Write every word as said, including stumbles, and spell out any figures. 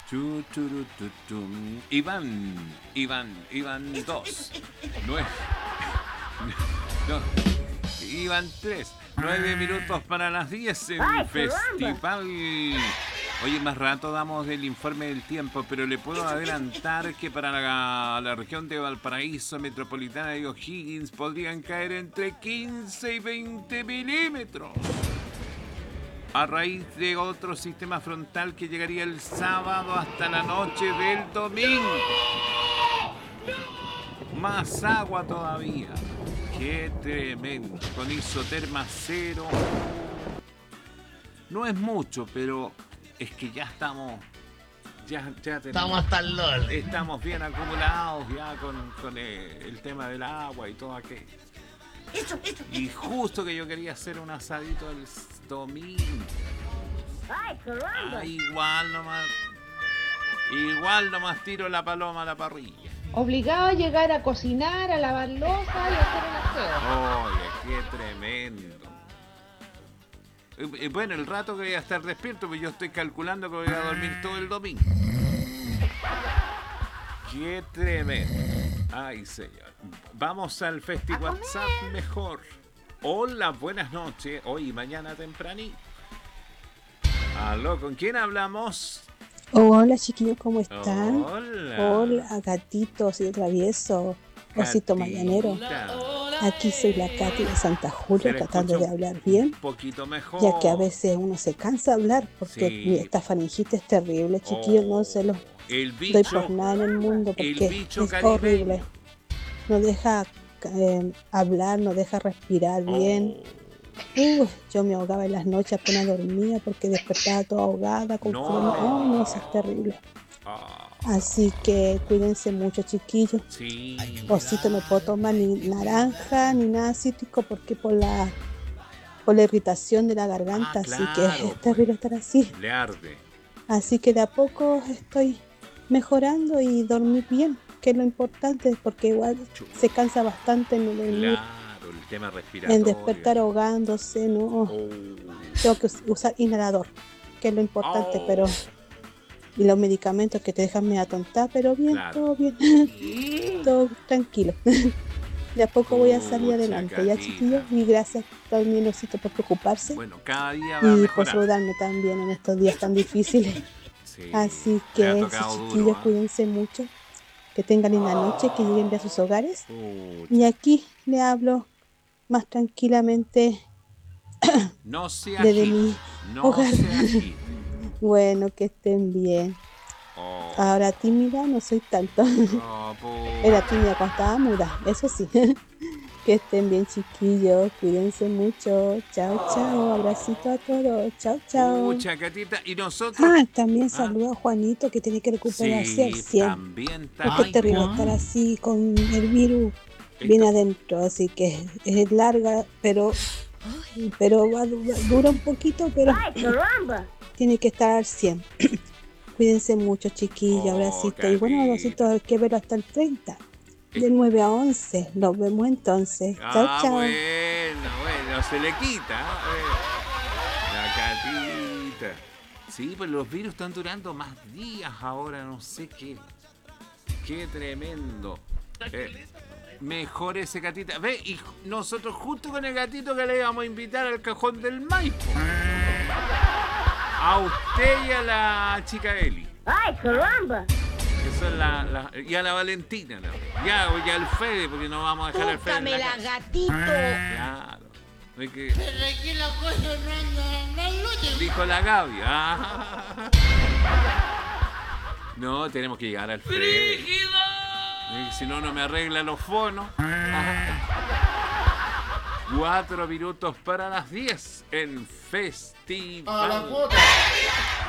Chu, churu, tu, tum. Iván, Iván, Iván dos. Nueve. No, Iván tres. Nueve minutos para las diez en el festival. Oye, más rato damos el informe del tiempo, pero le puedo adelantar que para la, la región de Valparaíso, Metropolitana y O'Higgins podrían caer entre quince y veinte milímetros. A raíz de otro sistema frontal que llegaría el sábado hasta la noche del domingo. Más agua todavía. ¡Qué tremendo! Con isoterma cero. No es mucho, pero es que ya estamos... Ya, ya tenemos, estamos hasta el LOL. Estamos bien acumulados ya con, con el, el tema del agua y todo aquello. Eso, eso, y justo que yo quería hacer un asadito el domingo. ¡Ay, caramba! Ah, igual nomás... Igual nomás tiro la paloma a la parrilla. Obligado a llegar a cocinar, a lavar loza y a hacer el aseo. Oye, qué tremendo. Eh, Bueno, el rato que voy a estar despierto, pues yo estoy calculando que voy a dormir todo el domingo. Qué tremendo. Ay, señor. Vamos al Festi WhatsApp mejor. Hola, buenas noches. Hoy y mañana tempranito. Aló, ¿con quién hablamos? Hola chiquillos, ¿cómo están? Hola. Hola, gatito, soy travieso, osito mañanero. Aquí soy la Katy de Santa Julia, Se tratando de hablar Un bien, poquito mejor. ya que a veces uno se cansa de hablar, porque Sí. esta faringitis es terrible, chiquillos, no se los El doy bicho. por nada en el mundo, el porque bicho es caribeño. horrible. No deja eh, hablar, no deja respirar bien. Oh. Uy, yo me ahogaba en las noches apenas dormía porque despertaba toda ahogada con No. frío. Oh, no, eso es terrible. Ah, Así que cuídense mucho, chiquillos. sí. Osito, no puedo tomar ni naranja ni nada cítrico porque por la por la irritación de la garganta, Ah, así claro, que es terrible estar así. Le arde. Así que de a poco estoy mejorando y dormir bien, que es lo importante, porque igual se cansa bastante en el dormir, Claro, el tema respiratorio. en despertar ahogándose, ¿no? Oh. Tengo que us- usar inhalador, que es lo importante, Oh. pero y los medicamentos que te dejan medio atontar, pero bien, Claro. todo bien, todo tranquilo. De a poco voy a salir Pucha, adelante, ya Catita. chiquillos, y gracias también Osito por preocuparse Bueno, cada día va a y por mejorar. saludarme también en estos días tan difíciles. Sí, Así le ha que tocado sí, duro, chiquillos, ¿ah? cuídense mucho, que tengan linda noche, que lleguen bien a sus hogares. Pucha. Y aquí le hablo más tranquilamente No se desde agite. mi No hogar. se agite. Bueno, que estén bien. Oh. Ahora tímida no soy tanto. Oh, pucha. Era tímida cuando estaba muda, eso sí. Que estén bien, chiquillos, cuídense mucho. Chao, chao, abracito a todos. Chao, chao. Pucha, Catita. Y nosotros. Ah, también Ah. saludo a Juanito que tiene que recuperarse al Sí, cien. también, Porque también. es terrible Juan. estar así con el virus Esto- bien adentro, así que es larga, pero pero va, va- dura un poquito, pero ¡Ay, caramba! tiene que estar al cien. Cuídense mucho, chiquillos, Oh, abracito. Y bueno, Catita. abracito, hay que verlo hasta el treinta. De nueve a once. Nos vemos entonces. Chao, Ah, chao. bueno, bueno, se le quita. ¿eh? La Catita. Sí, pues los virus están durando más días ahora, no sé qué. Qué tremendo. Eh, mejor ese Catita. Ve, y ju- nosotros justo con el gatito que le íbamos a invitar al cajón del Maipo. A usted y a la chica Eli. ¡Ay, caramba! Que son la, la- y a la Valentina, ¿no? Ya, y al Fede, porque no vamos a dejar al Fede en la Tócamela, casa. gatito. Claro. Es que Pero aquí las cosas no andan las luces. dijo la Gaby. Ah. No, tenemos que llegar al Fede. Y si no, no me arregla los fonos. Cuatro minutos para las diez en A la Festival. cuota.